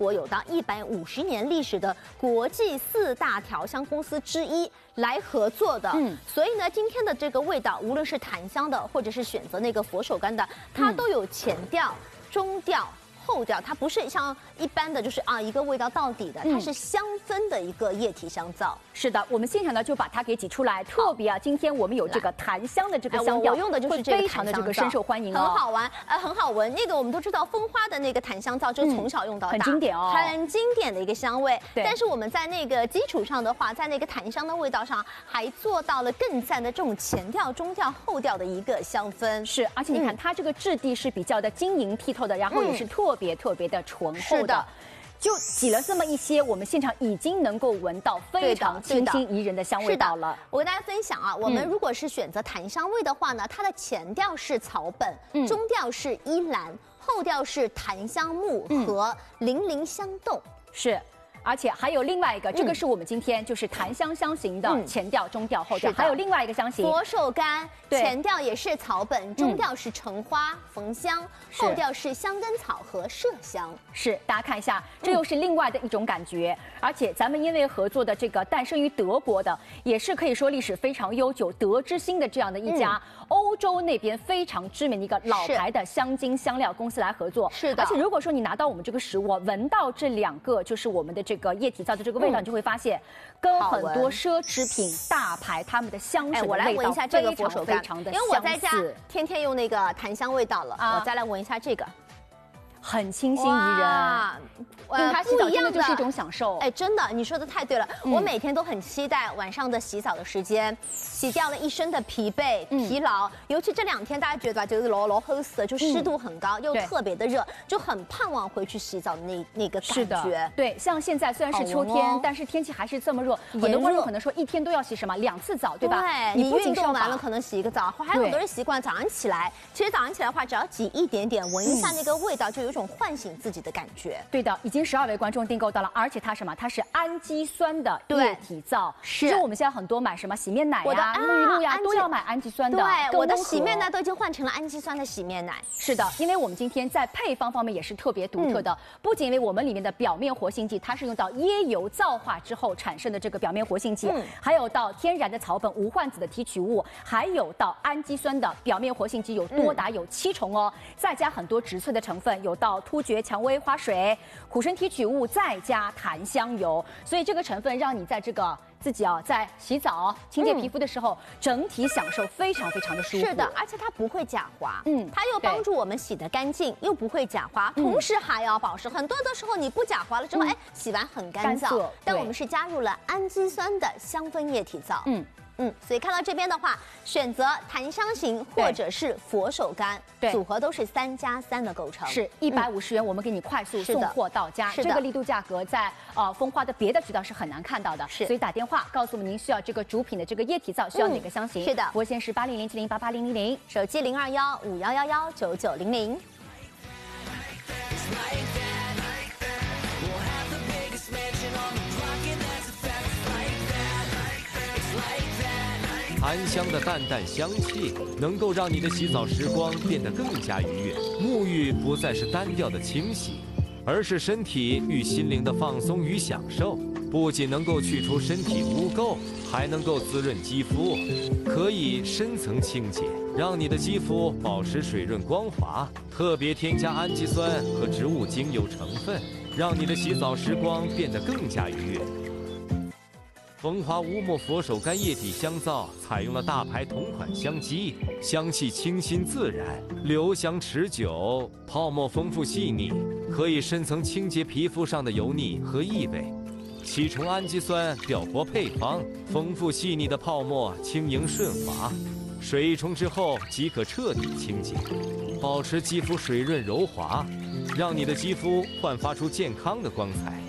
国有到150年历史的国际4大调香公司之一来合作的。所以呢，今天的这个味道，无论是檀香的，或者是选择那个佛手柑的，它都有前调、中调、后调，它不是像一般的就是一个味道到底的，它是香氛的一个液体香皂。 是的，我们现场呢就把它给挤出来，特别今天我们有这个檀香的这个香调， 我用的就是这个非常的这个深受欢迎哦， 很好玩，很好闻。那个我们都知道蜂花的那个檀香皂，就是从小用到大， 很经典哦， 很经典的一个香味。 对， 但是我们在那个基础上的话，在那个檀香的味道上，还做到了更赞的这种前调、中调、后调的一个香氛。 是，而且你看它这个质地是比较的晶莹剔透的，然后也是特别的醇厚的。就挤了这么一些，我们现场已经能够闻到非常清新宜人的香味道了。 我跟大家分享我们如果是选择檀香味的话呢，它的前调是草本，中调是依兰，后调是檀香木和零陵香豆。 是。而且还有另外一个，这个是我们今天就是檀香香型的前调、中调、后调，还有另外一个香型佛手柑，前调也是草本，中调是橙花、焚香，后调是香根草和麝香。 是，大家看一下，这又是另外的一种感觉。而且咱们因为合作的这个诞生于德国的，也是可以说历史非常悠久，德之星的这样的一家欧洲那边非常知名的一个老牌的香精香料公司来合作。 是的， 而且如果说你拿到我们这个食物，闻到这2个就是我们的这个液体皂的这个味道，你就会发现跟很多奢侈品大牌他们的香水的我来闻一下这个佛手柑， 因为我在家天天用那个檀香味道了，我再来闻一下这个。 很清新宜人，用它洗澡真的就是一种享受。 真的，你说的太对了。我每天都很期待晚上的洗澡的时间，洗掉了一身的疲惫、疲劳。尤其这2天，大家觉得吧，就是老齁死的，就湿度很高，又特别的热，就很盼望回去洗澡的那个感觉。 对，像现在虽然是秋天，但是天气还是这么热，很多观众可能说一天都要洗什么2次澡，对吧？ 对，你运动完了可能洗一个澡，还有很多人习惯早上起来。其实早上起来的话，只要挤一点点，闻一下那个味道，就有一种唤醒自己的感觉。 对的，已经12位观众订购到了，而且它它是氨基酸的液体皂。是，就我们现在很多买什么洗面奶呀、沐浴露呀，都要买氨基酸的。 对，我的洗面奶都已经换成了氨基酸的洗面奶。 是的，因为我们今天在配方方面也是特别独特的，不仅因为我们里面的表面活性剂它是用到椰油皂化之后产生的这个表面活性剂，还有到天然的草本无患子的提取物，还有到氨基酸的表面活性剂有多达有7重哦，再加很多植萃的成分，有到突厥蔷薇花水、苦参提取物，再加檀香油，所以这个成分让你在这个自己在洗澡、清洁皮肤的时候，整体享受非常的舒服。 是的，而且它不会假滑，它又帮助我们洗得干净，又不会假滑，同时还要保湿。很多的时候你不假滑了之后，洗完很干燥，但我们是加入了氨基酸的香氛液体皂。所以看到这边的话，选择檀香型或者是佛手柑组合都是3+3的构成， 是150元，我们给你快速送货到家。这个力度价格在蜂花的别的渠道是很难看到的，所以打电话告诉我们您需要这个主品的这个液体皂需要哪个香型。 是的， 拨线是8007088000， 手机02151119900。 檀香的淡淡香气，能够让你的洗澡时光变得更加愉悦。沐浴不再是单调的清洗，而是身体与心灵的放松与享受。不仅能够去除身体污垢，还能够滋润肌肤，可以深层清洁，让你的肌肤保持水润光滑。特别添加氨基酸和植物精油成分，让你的洗澡时光变得更加愉悦。蜂花乌木佛手柑液体香皂采用了大牌同款香基，香气清新自然，留香持久，泡沫丰富细腻，可以深层清洁皮肤上的油腻和异味。7重氨基酸表活配方，丰富细腻的泡沫轻盈顺滑，水冲之后即可彻底清洁，保持肌肤水润柔滑，让你的肌肤焕发出健康的光彩。